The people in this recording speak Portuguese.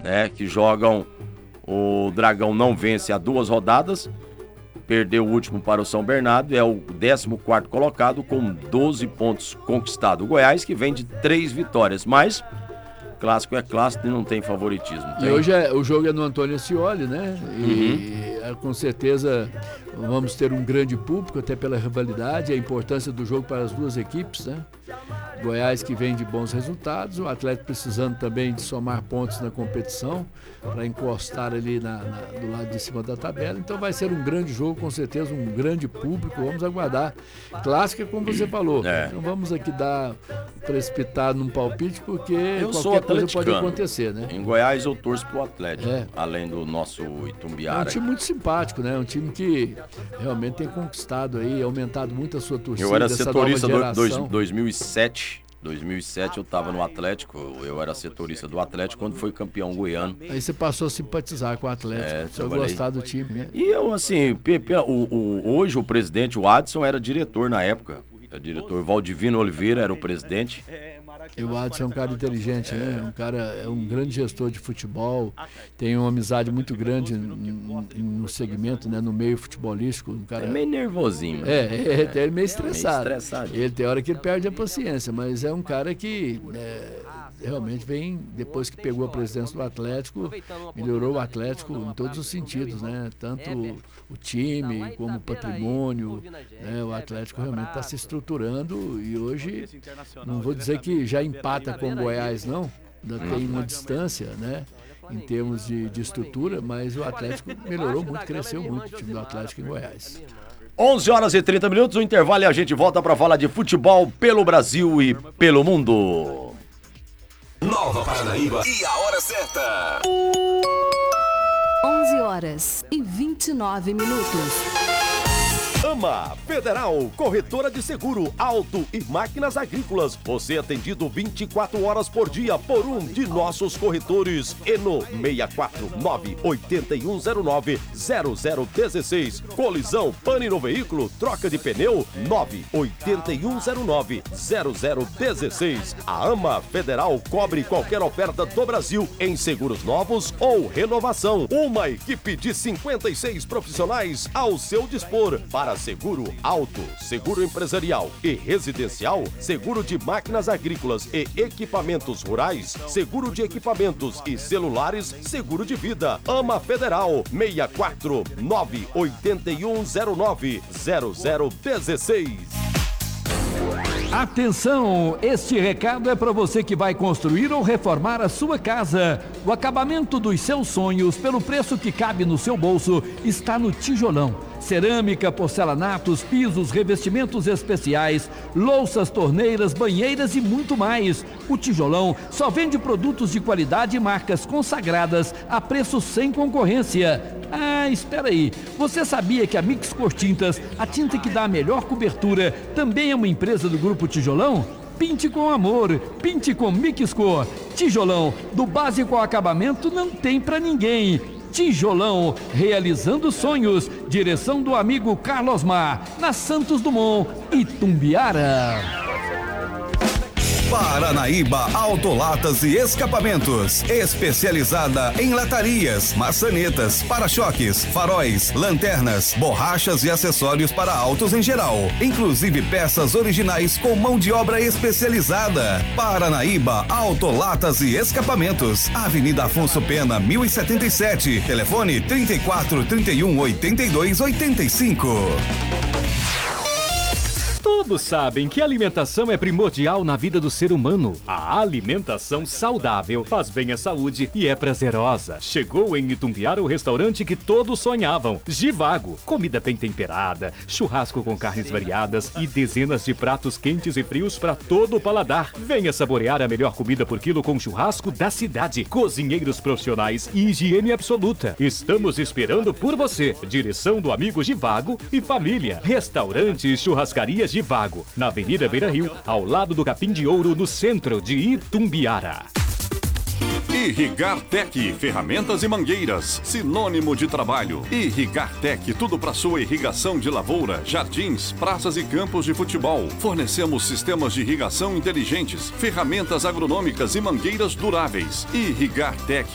né, que jogam, o Dragão não vence há 2 rodadas, perdeu o último para o São Bernardo, é o 14º colocado com 12 pontos conquistados. O Goiás que vem de 3 vitórias, mas clássico é clássico e não tem favoritismo. E hoje o jogo é no Antônio Ascioli, né? E com certeza vamos ter um grande público, até pela rivalidade, a importância do jogo para as duas equipes, né? Goiás que vem de bons resultados, o Atlético precisando também de somar pontos na competição para encostar ali do lado de cima da tabela. Então vai ser um grande jogo, com certeza, um grande público. Vamos aguardar. Clássica, como você falou. Então vamos aqui precipitar num palpite, porque qualquer coisa pode acontecer, né? Em Goiás eu torço pro Atlético, além do nosso Itumbiara. É um time muito simpático, né? Um time que realmente tem conquistado aí, aumentado muito a sua torcida. Eu era setorista em 2007 eu estava no Atlético, eu era setorista do Atlético quando foi campeão goiano. Aí você passou a simpatizar com o Atlético, você gostar do time, né? E eu, assim, hoje o presidente, o Adson, era diretor na época. O diretor Valdivino Oliveira era o presidente. E o Adson é um cara inteligente, né? É um grande gestor de futebol, tem uma amizade muito grande no segmento, né? No meio futebolístico. Um cara... É meio nervosinho. É meio estressado. Ele tem hora que ele perde a paciência, mas é um cara que realmente vem, depois que pegou a presidência do Atlético, melhorou o Atlético em todos os sentidos, né? Tanto o time como o patrimônio, né? O Atlético realmente está se estruturando e hoje, não vou dizer que já empata com o Goiás, não, ainda tem uma distância, né? Em termos de estrutura, mas o Atlético melhorou muito, cresceu muito o time do Atlético em Goiás. 11h30, o intervalo e a gente volta para falar de futebol pelo Brasil e pelo mundo. Nova Paranaíba e a hora certa. 11h29. AMA Federal, corretora de seguro, auto e máquinas agrícolas. Você é atendido 24 horas por dia por um de nossos corretores. E no 649-8109-0016. Colisão, pane no veículo, troca de pneu, 98109-0016. A AMA Federal cobre qualquer oferta do Brasil em seguros novos ou renovação. Uma equipe de 56 profissionais ao seu dispor para seguro auto, seguro empresarial e residencial, seguro de máquinas agrícolas e equipamentos rurais, seguro de equipamentos e celulares, seguro de vida. AMA Federal, 649-8109-0016. Atenção, este recado é para você que vai construir ou reformar a sua casa. O acabamento dos seus sonhos, pelo preço que cabe no seu bolso, está no Tijolão. Cerâmica, porcelanatos, pisos, revestimentos especiais, louças, torneiras, banheiras e muito mais. O Tijolão só vende produtos de qualidade e marcas consagradas a preço sem concorrência. Ah, espera aí. Você sabia que a Mix Cor Tintas, a tinta que dá a melhor cobertura, também é uma empresa do Grupo Tijolão? Pinte com amor, pinte com Mix Cor. Tijolão, do básico ao acabamento, não tem pra ninguém. Tijolão, realizando sonhos. Direção do amigo Carlos Mar, na Santos Dumont, Itumbiara. Paranaíba Autolatas e Escapamentos, especializada em latarias, maçanetas, para-choques, faróis, lanternas, borrachas e acessórios para autos em geral, inclusive peças originais com mão de obra especializada. Paranaíba Autolatas e Escapamentos, Avenida Afonso Pena, 1077, telefone 34 31 82 85. Todos sabem que a alimentação é primordial na vida do ser humano. A alimentação saudável faz bem à saúde e é prazerosa. Chegou em Itumbiara o restaurante que todos sonhavam. Givago, comida bem temperada, churrasco com carnes variadas e dezenas de pratos quentes e frios para todo o paladar. Venha saborear a melhor comida por quilo com churrasco da cidade. Cozinheiros profissionais e higiene absoluta. Estamos esperando por você. Direção do amigo Givago e família. Restaurante e churrascaria Givago, na Avenida Beira Rio, ao lado do Capim de Ouro, no centro de Itumbiara. Irrigar Tech, ferramentas e mangueiras, sinônimo de trabalho. Irrigar Tech, tudo para sua irrigação de lavoura, jardins, praças e campos de futebol. Fornecemos sistemas de irrigação inteligentes, ferramentas agronômicas e mangueiras duráveis. Irrigar Tech,